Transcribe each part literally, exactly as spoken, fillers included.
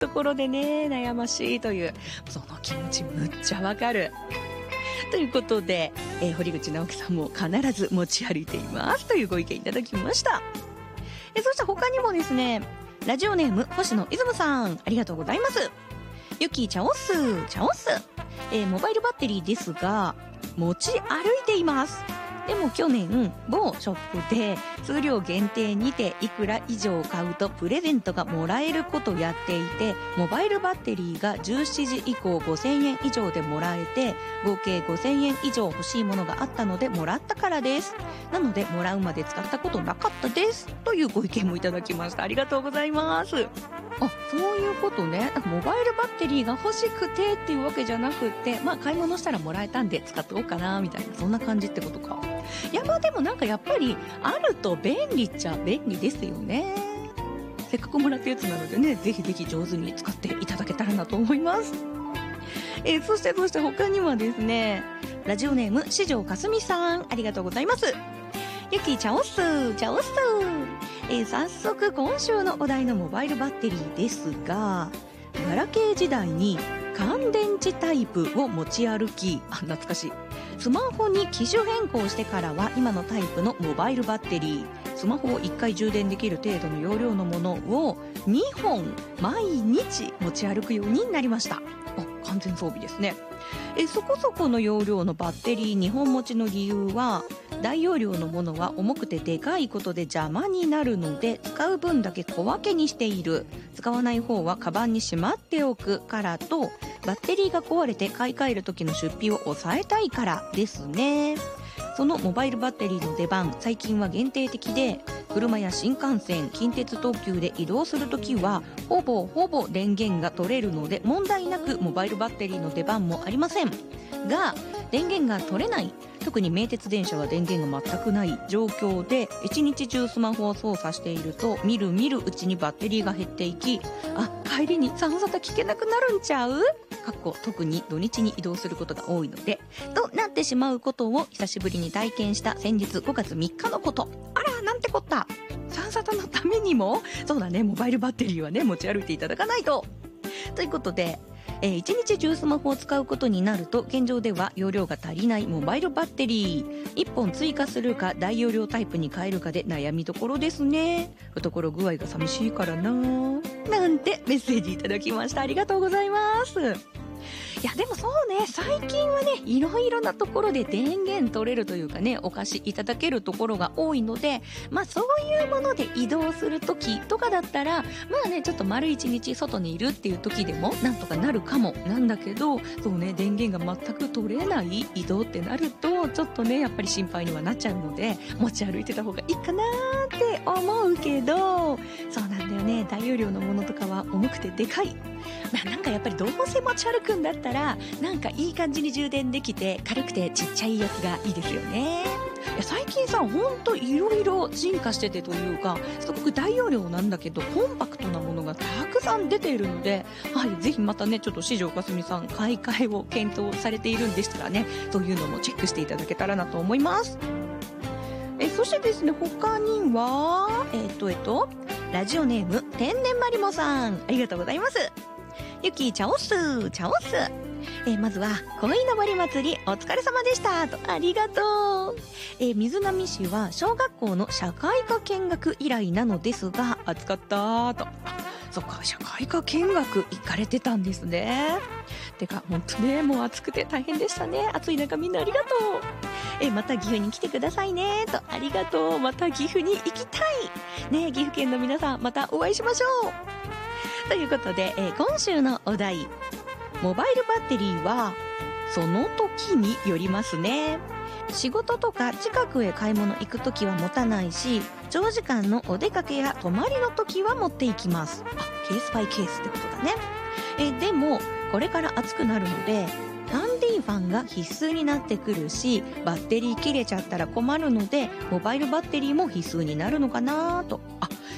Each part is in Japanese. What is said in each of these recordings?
ところでね、悩ましいという、その気持ちむっちゃわかる。ということで、えー、堀口直樹さんも必ず持ち歩いていますというご意見いただきました。えー、そして他にもですね、ラジオネーム星野イズムさん、ありがとうございます。ゆきチャオスチャオス、えー、モバイルバッテリーですが持ち歩いています。でも去年某ショップで数量限定にていくら以上買うとプレゼントがもらえることやっていて、モバイルバッテリーがじゅうしちじ以降ごせんえん以上でもらえて、合計ごせんえん以上欲しいものがあったのでもらったからです。なのでもらうまで使ったことなかったですというご意見もいただきました。ありがとうございます。あ、そういうことね。モバイルバッテリーが欲しくてっていうわけじゃなくって、まあ買い物したらもらえたんで使っておこうかなみたいな、そんな感じってことか。いや、まあでもなんかやっぱりあると便利っちゃ便利ですよね。せっかくもらったやつなのでね、ぜひぜひ上手に使っていただけたらなと思います。えー、そしてそして他にはですね、ラジオネーム四条かすみさん、ありがとうございます。ゆきチャオスチャオス、えー、早速今週のお題のモバイルバッテリーですが、ガラケー時代に乾電池タイプを持ち歩き、あ、懐かしい。スマホに機種変更してからは今のタイプのモバイルバッテリー、スマホをいっかい充電できる程度の容量のものをにほん毎日持ち歩くようになりました。あ、完全装備ですね。えそこそこの容量のバッテリーにほん持ちの理由は、大容量のものは重くてでかいことで邪魔になるので使う分だけ小分けにしている、使わない方はカバンにしまっておくからと、バッテリーが壊れて買い替える時の出費を抑えたいからですね。そのモバイルバッテリーの出番、最近は限定的で、車や新幹線、近鉄特急で移動するときはほぼほぼ電源が取れるので問題なくモバイルバッテリーの出番もありませんが、電源が取れない、特に名鉄電車は電源が全くない状況で一日中スマホを操作していると、みるみるうちにバッテリーが減っていき、あ、帰りにさんさた聞けなくなるんちゃう、かっこ特に土日に移動することが多いのでとなってしまうことを久しぶりに体験した先日ごがつみっかのこと。あら、なんてこった。さんさたのためにもそうだね、モバイルバッテリーはね持ち歩いていただかないとということで、えー、一日中スマホを使うことになると、現状では容量が足りないモバイルバッテリーいっぽん追加するか大容量タイプに変えるかで悩みどころですね。懐具合が寂しいからななんてメッセージいただきました。ありがとうございます。いやでもそうね、最近はねいろいろなところで電源取れるというかね、お貸しいただけるところが多いので、まあそういうもので移動する時とかだったら、まあねちょっと丸一日外にいるっていう時でもなんとかなるかもなんだけど、そうね、電源が全く取れない移動ってなるとちょっとねやっぱり心配にはなっちゃうので、持ち歩いてた方がいいかなーって思うけど、そうなんだよね、大容量のものとかは重くてでかい。まあなんかやっぱりどうせ持ち歩くんだったらなんかいい感じに充電できて軽くてちっちゃいやつがいいですよね。いや最近さ、ほんといろいろ進化しててというか、すごく大容量なんだけどコンパクトなものがたくさん出ているので、はい、ぜひまたねちょっと四条かすみさん買い替えを検討されているんでしたらね、そういうのもチェックしていただけたらなと思います。えそしてですね、他にはえっとえっとラジオネーム天然マリモさん、ありがとうございます。ゆきチャオスチャオス、えー、まずは鯉のぼり祭りお疲れ様でしたと、ありがとう。えー、水波市は小学校の社会科見学以来なのですが暑かったと。あ、そっか、社会科見学行かれてたんですね。てか本当ね、もう暑くて大変でしたね。暑い中みんなありがとう。えー、また岐阜に来てくださいねと、ありがとう。また岐阜に行きたいね。岐阜県の皆さんまたお会いしましょうということで、えー、今週のお題、モバイルバッテリーはその時によりますね。仕事とか近くへ買い物行く時は持たないし、長時間のお出かけや泊まりの時は持っていきます。あ、ケースバイケースってことだね。えー、でもこれから暑くなるのでハンディファンが必須になってくるし、バッテリー切れちゃったら困るのでモバイルバッテリーも必須になるのかなと。あ、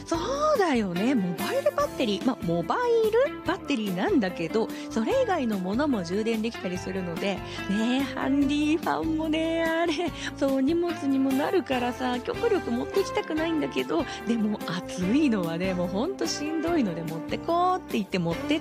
そうだよね。モバイルバッテリー。まあ、モバイルバッテリーなんだけど、それ以外のものも充電できたりするので、ね、ハンディファンもね、あれ、そう、荷物にもなるからさ、極力持ってきたくないんだけど、でも暑いのはね、もうほんとしんどいので持ってこうって言って持ってっ